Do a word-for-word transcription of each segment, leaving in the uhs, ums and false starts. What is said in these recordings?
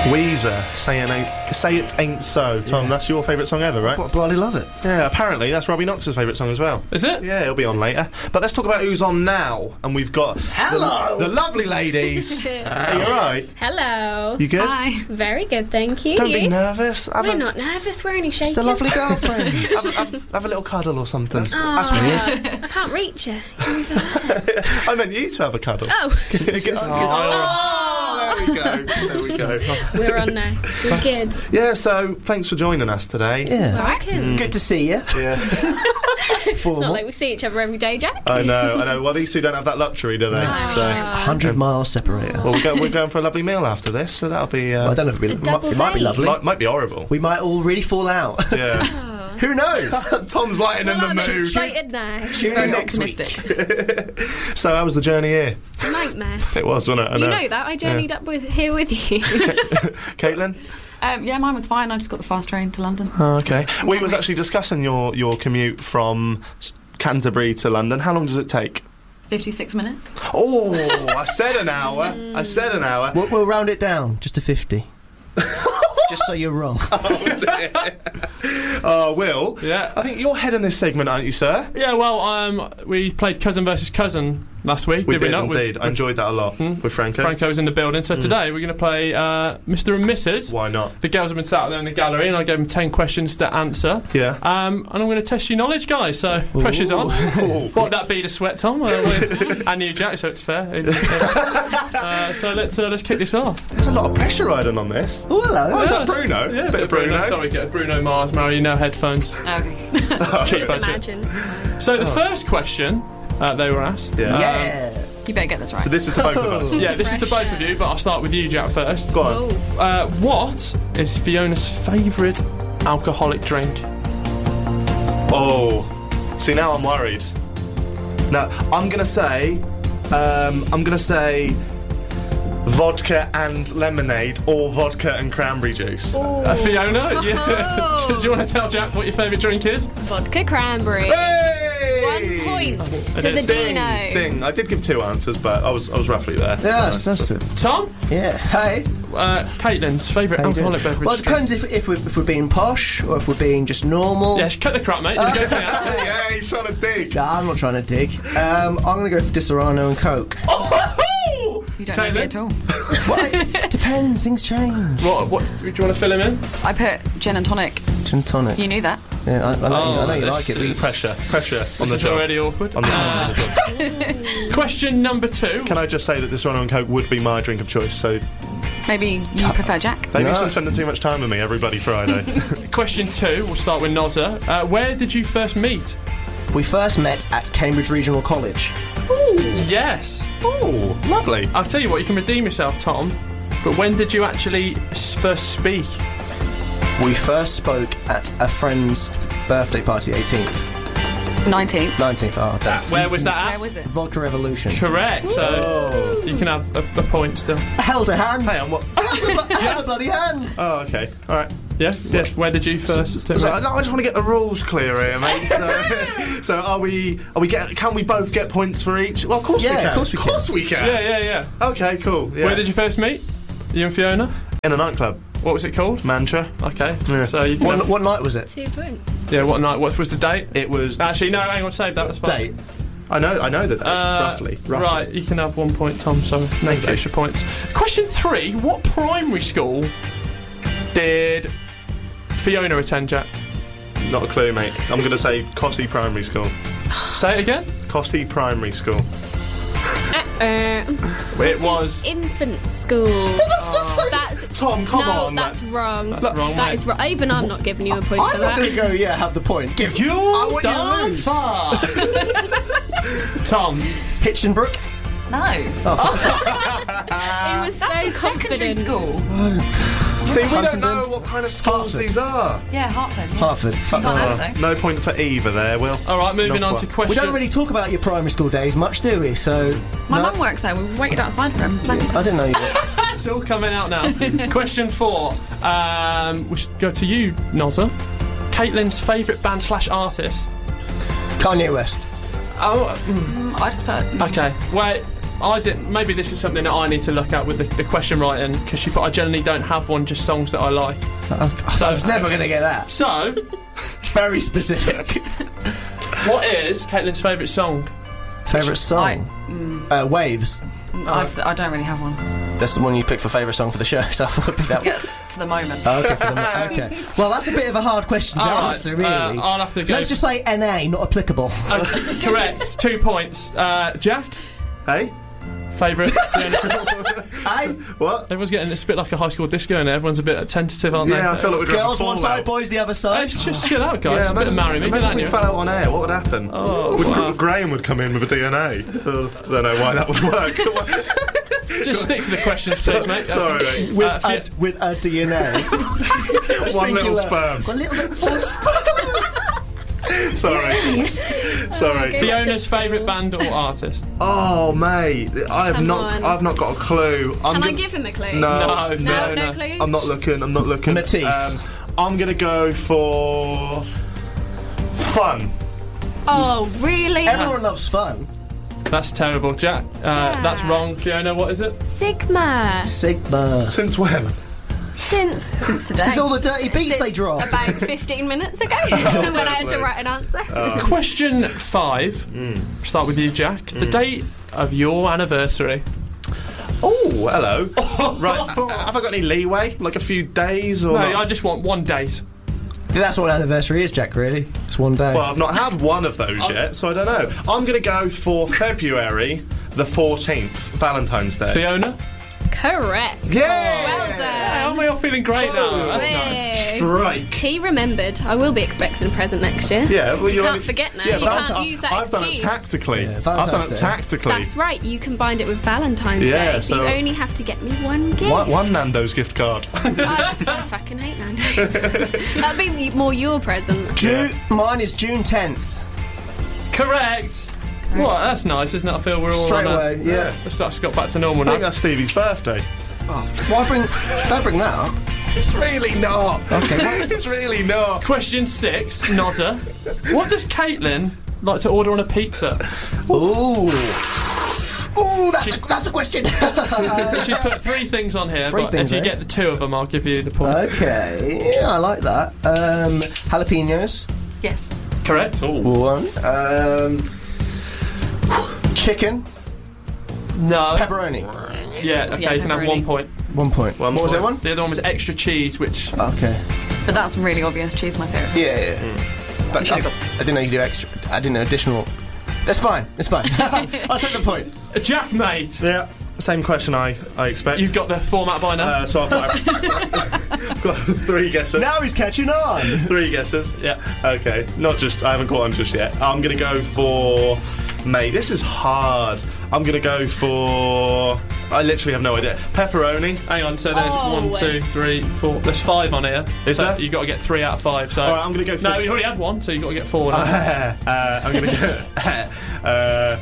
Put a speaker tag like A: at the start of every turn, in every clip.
A: Weezer, say it ain't, say it ain't so. Tom, yeah. That's your favourite song ever, right?
B: I bloody love it.
A: Yeah, apparently that's Robbie Knox's favourite song as well.
C: Is it?
A: Yeah, it'll be on later. But let's talk about who's on now. And we've got
B: Hello,
A: the, the lovely ladies. Are you alright?
D: Hello.
A: You good?
D: Hi. Very good, thank you.
A: Don't
D: you?
A: be nervous. Have
D: we're
A: a,
D: not nervous. We're only shaking.
B: It's the lovely girlfriends.
A: have, have, have a little cuddle or something.
B: That's,
D: oh,
B: that's weird.
D: I can't reach her.
A: I meant you to have a cuddle.
D: Oh.
A: Oh, there we go. There we go.
D: We're on now. We're good.
A: Yeah, so thanks for joining us today.
B: Yeah.
D: Mm.
B: Good to see you.
A: Yeah.
D: It's not like we see each other every day, Jack.
A: I know, I know. Well, these two don't have that luxury, do they?
D: No.
A: So,
B: one hundred miles separate us.
A: well, we're, go- we're going for a lovely meal after this, so that'll be... Uh,
B: well, I don't know if it'll be, it, might, it might be lovely.
A: Might, might be horrible.
B: We might all really fall out.
A: Yeah.
B: Who knows?
A: Tom's lighting
D: well,
A: in the
D: I'm
A: mood.
D: excited now.
B: Tune in next week.
A: So how was the journey here?
D: Nightmare.
A: It was, wasn't it? I
D: you
A: know.
D: know that. I journeyed
A: yeah.
D: up with here with you.
A: Caitlin?
E: Um, yeah, mine was fine. I just got the fast train to London.
A: Oh, okay. We was actually discussing your, your commute from Canterbury to London. How long does it take?
E: fifty-six minutes.
A: Oh, I said an hour. I said an hour.
B: We'll, we'll round it down just to fifty. Just so you're wrong.
A: Oh, dear. Oh, Will.
C: Yeah.
A: I think you're heading this segment, aren't you, sir?
C: Yeah, well, um, we played Cousin versus Cousin last week,
A: We
C: did
A: did,
C: we not?
A: indeed.
C: With,
A: I enjoyed that a lot
C: hmm?
A: with Franco.
C: Franco was in the building, so
A: Mm.
C: today we're going to play uh, Mister and Missus
A: Why not?
C: The girls have been sat there in the gallery, and I gave them ten questions to answer.
A: Yeah.
C: Um, and I'm going to test your knowledge, guys, so pressure's on.
A: Ooh.
C: What would that be to sweat, Tom? Uh, we- and you, Jack, so it's fair. uh, so let's uh, let's kick this off.
A: There's a lot of pressure riding on this.
B: Oh, hello.
A: Oh, is
C: Yeah,
A: that Bruno?
C: Yeah,
A: Bit of Bruno.
C: Sorry, get Bruno Mars, Mary, no headphones.
E: Okay.
C: Cheap
D: Just
C: budget.
D: imagine.
C: So the first question uh, they were asked.
A: Yeah.
C: um,
B: Yeah.
E: You better get this right.
A: So this is to both of us.
C: Yeah, this is the both of you, but I'll start with you, Jack, first.
A: Go on.
D: Oh.
C: Uh, what is Fiona's favourite alcoholic drink?
A: Oh. See, now I'm worried. No, I'm going to say... Um, I'm going to say... vodka and lemonade or vodka and cranberry juice.
C: Uh, Fiona, yeah.
D: Oh.
C: do, do you want to tell Jack what your favourite drink is?
D: Vodka cranberry.
A: Hey!
D: One point to
C: it
D: the
C: is.
A: Ding,
D: Dino.
A: ding. I did give two answers, but I was I was roughly there.
B: Yes, that's it.
C: Tom?
B: Yeah. Hey.
C: Uh, Caitlin's favourite
B: How you doing?
C: alcoholic beverage
B: Well, it
C: drink?
B: depends if, if, we're, if we're being posh or if we're being just normal.
C: Yeah, cut the crap, mate. You go for the answer.
A: Hey, hey, he's trying to dig.
B: Nah, I'm not trying to dig. Um, I'm going to go for Disaronno and Coke.
E: You don't know me
C: Caitlin?
E: at all.
B: Well, it depends, things change.
C: What, what, do you want to fill him in?
E: I put gin and tonic.
B: Gin and tonic.
E: You knew that.
B: Yeah, I, I know, I know you
C: this
B: like it.
C: is-
B: but-
A: Pressure, pressure on the
C: This is
A: job.
C: already awkward.
A: On the
C: Uh,
A: job.
C: question number two.
A: Can I just say that this Disaronno and Coke would be my drink of choice? So
E: Maybe you prefer Jack.
A: maybe
B: No.
A: he's been spending too much time with me every bloody Friday.
C: Question two, we'll start with Nozza. Uh, where did you first meet?
B: We first met at Cambridge Regional College.
C: Yes.
A: Oh, lovely.
C: I'll tell you what, you can redeem yourself, Tom. But when did you actually s- first speak?
B: We first spoke at a friend's birthday party, eighteenth.
E: nineteenth.
B: nineteenth, oh, damn.
C: Where was that
E: Where
C: at?
E: was it?
B: Vodka Revolution.
C: Correct, so you can have a, a point still.
B: I held a hand.
A: Hey, I'm what?
B: I held a bloody hand.
A: Oh, okay. All right.
C: Yeah?
A: Yeah.
C: Where did you first
A: So,
C: meet?
A: I I just want to get the rules clear here, mate. So, so are we? Are we get? Can we both get points for each? Well, of course
B: Yeah,
A: we can.
B: of course we
A: Of course we can.
C: Yeah, yeah, yeah.
A: Okay, cool. Yeah.
C: Where did you first meet? You and Fiona?
A: In a nightclub,
C: What was it called?
A: Mantra.
C: Okay.
A: Yeah.
C: So you can
B: What,
C: have-
B: what night was it?
D: Two points.
C: Yeah, what night? What was the date?
A: It was. the
C: Actually, no,
A: s-
C: hang on, save that, that's fine.
B: Date.
A: I know. I know the date.
C: Uh,
A: roughly. Roughly.
C: Right, you can have one point, Tom, so no
A: Thank you.
C: extra points. Question three, what primary school did Fiona attend, Jack?
A: Not a clue, mate. I'm going to say Cossey Primary School.
C: Say it again?
A: Cossey Primary School.
D: Uh,
C: It was...
D: infant school.
A: That's the same.
D: That's
A: Tom, come
D: no,
A: on.
D: that's wrong.
C: That's wrong,
D: That
C: mate.
D: is wrong. Even I'm not giving you a point for
B: I'm not
D: that.
B: going to go, yeah, have the point. Give
C: You
B: I want you to
C: done
B: lose.
C: far. Tom,
B: Hitchinbrook.
E: No.
D: It was
E: That's
D: so
E: a secondary
D: confident.
E: school.
A: See, we don't
B: Huntingdon.
A: know what kind of schools
B: Hartford.
A: these are.
E: Yeah, Hartford. Yeah.
B: Hartford. Fuck
E: Not
B: that.
E: bad, though.
A: No point for either there, Will.
C: all right, moving
A: Not
C: on to
A: quite.
B: We
C: question...
B: don't really talk about your primary school days much, do we? So
E: My
B: no?
E: mum works there. We've waited outside for him. Plenty of
B: I didn't know you did.
C: It's all coming out now. Question four, um, we should go to you, Nozza. Caitlin's favourite band slash artist?
B: Kanye West.
C: Oh, mm,
E: time. I just put.
C: okay, wait, I didn't. Maybe this is something that I need to look at with the, the question writing, because she put, I generally don't have one, just songs that I like.
B: So I was never going to get that.
C: So,
B: Very specific.
C: what is Caitlin's favourite song?
B: Favourite song? Uh, Waves.
E: I, s- I don't really have one.
B: That's the one you picked for favourite song for the show, so I thought it'd be that one.
E: Yes, for the moment.
B: Oh, okay, for the, okay. Well, that's a bit of a hard question to
C: All right,
B: answer, really.
C: uh, I'll have to go.
B: Let's just say N A, not applicable.
C: Uh, correct. Two points. Uh, Jack,
A: Hey?
C: favourite.
B: Hey,
A: What?
C: Everyone's getting it's a bit like a high school disco, and everyone's a bit tentative, aren't
A: Yeah, I
C: they?
A: feel like we're going
B: girls
A: to
B: one side, boys the other
C: Hey,
B: side.
C: just chill out, guys.
A: Yeah,
C: a bit of marry me, do
A: imagine
C: that
A: if we
C: you?
A: fell out on air, what would happen?
C: Oh,
A: would
C: wow.
A: Gra- Graham would come in with a D N A. Uh, I don't know why that would work.
C: Just stick to the questions, please, mate. Uh,
A: Sorry, mate.
B: With,
C: uh, fi-
B: a, with a D N A.
A: One little sperm.
B: One little bit full sperm.
A: Sorry. Sorry.
C: Fiona's favourite band or artist?
A: Oh, mate, I have
D: Come
A: not.
D: on.
A: I've not got a clue. I'm
D: Can I
A: gonna-
D: give him a clue?
A: No.
C: No,
D: No,
C: Fiona.
D: no clues?
A: I'm not looking. I'm not looking.
B: Matisse.
A: Um, I'm gonna go for fun.
D: Oh, really?
B: Everyone loves fun.
C: That's terrible, Jack. Uh,
D: Jack.
C: That's wrong. Fiona, what is it?
D: Sigma.
B: Sigma.
A: Since when?
D: Since
E: Since today.
B: Since all the dirty beats they drop.
D: about fifteen minutes ago when I had to write an answer.
C: Question five. Start with you, Jack. The date of your anniversary.
A: Oh, hello. Right. uh, have I got any leeway? Like a few days or?
C: No,
A: not?
C: I just want one date.
B: That's what an anniversary is, Jack, really. It's one day.
A: Well, I've not had one of those yet, so I don't know. I'm gonna go for February the fourteenth, Valentine's Day.
C: Fiona?
D: Correct.
A: Yeah.
D: Well
C: How
D: done.
C: am I all feeling great now? That's nice.
D: Hey.
A: Strike.
D: He remembered. I will be expecting a present next year.
A: Yeah, well,
D: You
A: you
D: can't forget now. You
A: Valenti-
D: can't use that
A: I've done it
D: excuse.
A: tactically.
B: Yeah,
A: I've done
B: Valentine's
A: it
B: Day.
A: tactically.
D: That's right. You combined it with Valentine's
A: Yeah,
D: Day, so,
A: so-
D: you only have to get me one gift.
A: One, one Nando's gift card.
D: I, I fucking hate Nando's. That'd be more your present.
B: June, mine is June tenth.
C: Correct. What? That's nice, isn't it? I feel we're all
B: Straight
C: on
B: away,
C: a,
B: yeah.
C: Let's that's got back to normal
A: I think
C: now.
A: that's Stevie's birthday.
B: Why bring... Don't bring that up.
A: It's really not.
B: Okay.
A: It's really not.
C: Question six, Nozza. What does Caitlin like to order on a pizza?
B: Ooh. Ooh, that's a, that's a question.
C: She's put three things on here,
B: Three
C: but
B: things,
C: if you
B: eh?
C: get the two of them, I'll give you the point.
B: Okay, yeah, I like that. Um, jalapenos,
E: Yes.
C: Correct.
B: one. Um, chicken,
C: No.
B: pepperoni,
C: Yeah, okay,
E: Yeah,
C: you can have
E: pepperoni.
C: one point.
B: one point.
A: One
B: what was that
A: point.
B: one?
C: The other one was extra cheese, which
B: Okay.
E: But that's really obvious. Cheese is my favourite.
B: Yeah, yeah. yeah. But I,
E: should've
B: I didn't know you could do extra. I didn't know additional. That's fine. It's fine. I'll take the point.
C: Uh, Jack, mate.
A: Yeah. Same question I, I expect.
C: You've got the format by now.
A: uh, so I've got, I've got three guesses.
B: Now he's catching on.
A: Three guesses.
C: yeah.
A: Okay. Not just. I haven't got one just yet. I'm gonna go for. Mate, this is hard. I'm gonna go for. I literally have no idea. Pepperoni.
C: Hang on. So there's
D: Oh.
C: one, two, three, four. There's five on here.
A: Is
C: so
A: there?
C: You got to get three out of five. So.
A: All right, I'm gonna go for.
C: No, you already had one, so you got to get four. now.
A: uh, I'm gonna go. uh,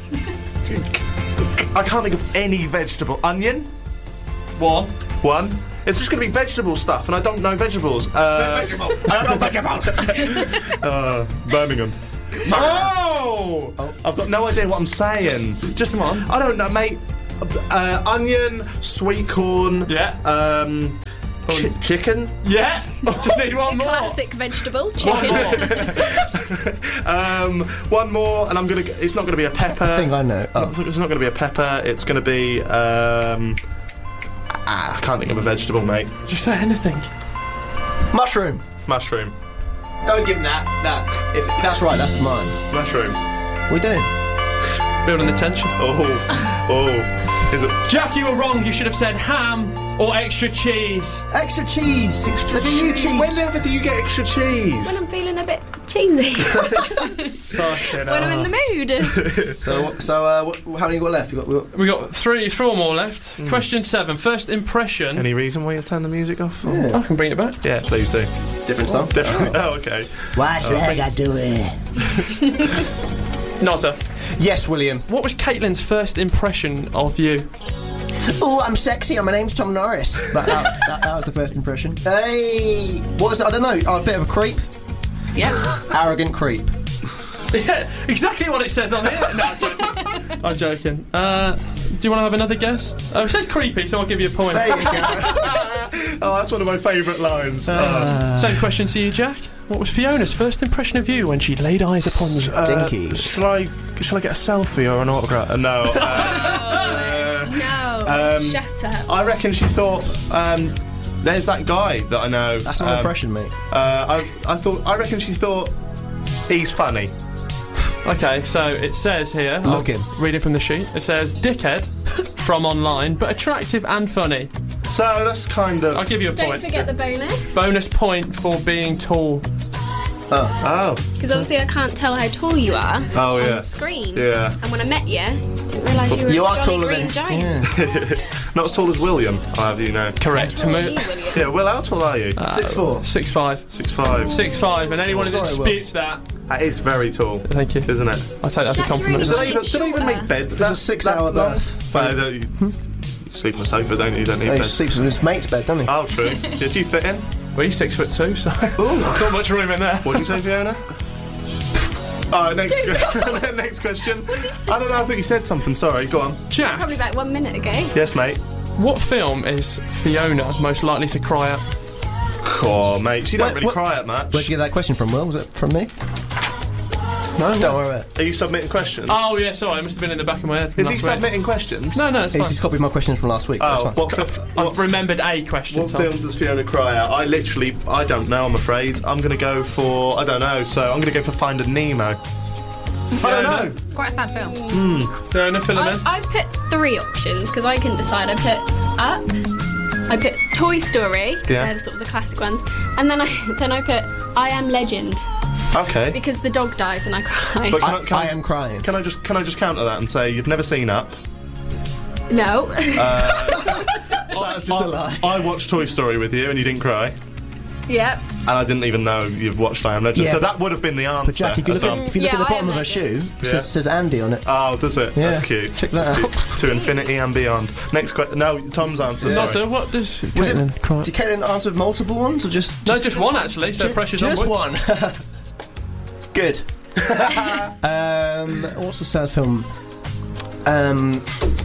A: I can't think of any vegetable. Onion.
C: One.
A: One. It's just gonna be vegetable stuff, and I don't know vegetables. Uh,
B: Vegetable. I don't know vegetables.
A: uh, Birmingham. Oh! I've got no idea what I'm saying. Just
C: Come on.
A: I don't know, mate. Uh, onion, sweet corn.
C: Yeah.
A: Um, chi- chicken.
C: Yeah. Just need one more.
D: Classic vegetable, chicken.
A: Um, one more, and I'm gonna. g- It's not gonna be a pepper.
B: I think I know. Oh.
A: It's not gonna be a pepper. It's gonna be. Um, ah, I can't think of a vegetable, mate.
C: Just say anything.
B: Mushroom.
A: Mushroom.
B: Don't give him that. That. If that's right, that's mine.
A: Mushroom.
B: We do.
C: Building the tension.
A: Oh, oh. Is it?
C: Jack, you were wrong. You should have said ham or extra cheese.
B: Extra cheese. Extra cheese. cheese.
A: Whenever do you get extra cheese?
D: When I'm feeling a bit cheesy.
A: Fucking
D: when I'm in the mood.
B: So, so uh, what, how many you got left? You got, we got
C: We got three, four more left. Question seven. First impression.
A: Any reason why you've turned the music off? Or?
C: I can bring it back.
A: Yeah, please do.
B: different song.
A: Definitely. Oh, okay.
B: Why should I do it?
C: Nozza,
B: Yes, William.
C: what was Caitlin's first impression of you?
B: Oh, I'm sexy. My name's Tom Norris. That, that, that, that was the first impression. Hey, what was it? I don't know. Oh, a bit of a creep.
E: Yeah.
B: Arrogant creep.
C: Yeah, exactly what it says on here. No, I'm joking. I'm joking. Uh, Do you want to have another guess? Oh, it says creepy, so I'll give you a point.
B: There you go.
A: Oh, that's one of my favourite lines.
B: Uh,
C: Same question to you, Jack. What was Fiona's first impression of you when she laid eyes upon you?
A: Uh,
B: Dinky.
A: Shall I? Shall I get a selfie or an autograph? Uh, no. Uh,
D: No,
A: Um,
D: shut up.
A: I reckon she thought. Um, there's that guy that I know.
B: That's not
A: um,
B: an impression, mate.
A: Uh, I, I thought. I reckon she thought he's funny.
C: Okay, so it says here,
B: Look
C: I'm
B: him.
C: reading from the sheet, it says, dickhead from online, but attractive and funny.
A: So that's kind of.
C: I'll give you a
D: Don't
C: point.
D: forget the bonus.
C: Bonus point for being tall.
A: Oh.
D: Because obviously I can't tell how tall you are
A: Oh
D: on
A: yeah.
D: the screen.
A: Yeah.
D: And when I met you, I didn't realise you were
B: You
D: a
B: are
D: jolly
B: taller
D: green
B: than.
D: giant.
B: Yeah.
A: Not as tall as William. I have you know.
C: Correct.
D: How tall are
C: Mo-
D: you, William?
A: Yeah. Will, how tall are you?
B: Six four.
C: Six five.
A: Six five.
C: Six five, and anyone who
B: Sorry, Will.
C: disputes that,
A: That is very tall,
C: thank you.
A: isn't it?
C: I take that as a
D: Jack, you're
C: compliment.
D: in
A: Do
D: a
A: they even, do they even make beds?
B: It's
A: that,
B: a six
A: that
B: hour
A: long?
B: bath.
A: But uh, you sleep on the sofa, don't you? You don't need
B: He
A: beds.
B: sleeps in his mate's bed, doesn't he?
A: Oh, true. Did you fit in?
C: Well, he's six foot two, so not much room in there.
A: What did you say, Fiona? Oh, next, next question. I don't know. I think you said something. Sorry. Go on.
C: Jack,
D: Probably about one minute ago.
A: Yes, mate.
C: what film is Fiona most likely to cry at?
A: Oh, mate. She don't
B: What-
A: really
B: what-
A: cry at much.
B: Where'd you get that question from, Will? Was it from me?
C: No?
B: Don't worry about it.
A: Are you submitting questions?
C: Oh, yeah, sorry, it must have been in the back of my head. from
A: Is he
C: last week.
A: submitting questions?
C: No, no, it's
B: He's
C: fine.
B: just copied my questions from last week. That's
A: Oh,
B: fine.
A: what, fi-
C: I've
A: what,
C: remembered a question,
A: what
C: Tom.
A: film does Fiona cry at? I literally, I don't know. I'm afraid. I'm gonna go for. I don't know. So I'm gonna go for Finding Nemo. I don't know.
E: It's quite a sad film.
C: Fiona, fill him in.
D: I, I put three options because I couldn't decide. I put Up, I put Toy Story, 'cause
A: Yeah.
D: they're sort of the classic ones, and then I then I put I Am Legend
A: Okay.
D: because the dog dies and I cry.
A: But can I,
B: I,
A: can
B: I am crying.
A: Can I just can I just counter that and say you've never seen Up?
D: No.
B: That's just a lie.
A: I watched Toy Story with you and you didn't cry,
D: Yep.
A: and I didn't even know you've watched I Am Legend.
B: Yeah.
A: So that would have been the answer.
B: But Jack, if you
A: as
B: look at,
A: well.
B: if you look
D: Yeah,
B: at the
D: I
B: bottom
D: am
B: of her shoe,
D: legend.
B: it says, says Andy on it.
A: Oh, does it?
B: Yeah.
A: That's cute.
B: Check that
A: That's cute. To infinity and beyond. Next question. No, Tom's answer.
C: No,
A: Sorry.
C: so what does
B: Was
C: Caitlin
B: it?
C: cry?
B: Did Caitlin answer multiple ones or just?
C: No, just one actually, so
B: ju-
C: pressure's
B: just
C: on.
B: one. Good. um, what's the sad film? Um,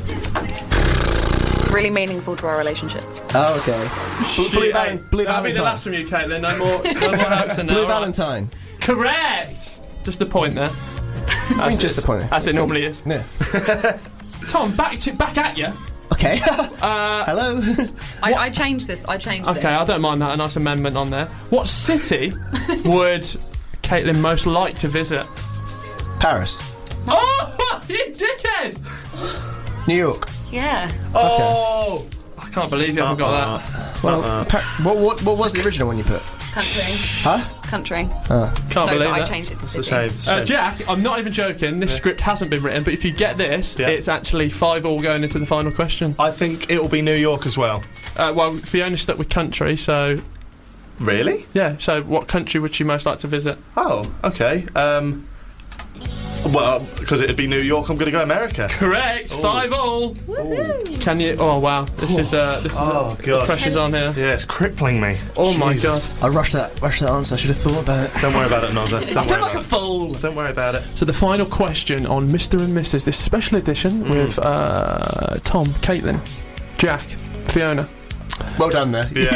E: It's really meaningful to our relationship.
B: oh, okay. Blue, Blue,
C: Shit,
B: Val-
C: hey,
B: Blue
C: That'll be the
B: Valentine.
C: last from you, Caitlin. No more, no more hopes and
B: Blue
C: now.
B: Valentine.
C: Correct. Just the point there. That's
B: just the point.
C: As it normally is.
B: Yeah.
C: Tom, back to back at you.
B: Okay.
C: Uh,
B: Hello.
E: I, I changed this. I changed it.
C: okay, I don't mind that. A nice amendment on there. What city would Caitlin most like to visit?
B: Paris.
C: Oh, you dickhead!
B: New York.
E: Yeah.
A: Oh.
C: I can't believe you haven't got that.
A: Uh-uh.
B: Well,
A: Uh-uh.
B: Pa- what, what what was the original one you put?
E: Country.
B: Huh?
E: Country.
C: Can't
E: No,
C: believe
E: but I
C: that.
E: changed it to
A: It's a
E: city.
A: shame. It's a
C: Uh,
A: shame.
C: Jack, I'm not even joking. This script hasn't been written, but if you get this,
A: Yeah.
C: it's actually five all going into the final question.
A: I think it will be New York as well.
C: Uh, well, Fiona stuck with country, so
A: Really?
C: yeah. So, what country would she most like to visit?
A: Oh, okay. Um. Well, because it'd be New York, I'm going to go America.
C: Correct. Five all. Can you? Oh wow. This is uh. This is
A: Oh,
C: uh,
A: God.
C: the pressure's on here.
A: Yeah, it's crippling me.
C: Oh my
A: Jesus.
C: god.
B: I rushed that rushed that answer. I should have thought about it.
A: Don't worry about it, Nozza. Don't worry about it.
B: fool.
A: Don't worry about it.
C: So the final question on Mister and Missus this special edition
A: Mm.
C: with uh, Tom, Caitlin, Jack, Fiona.
B: Well done there.
A: Yeah,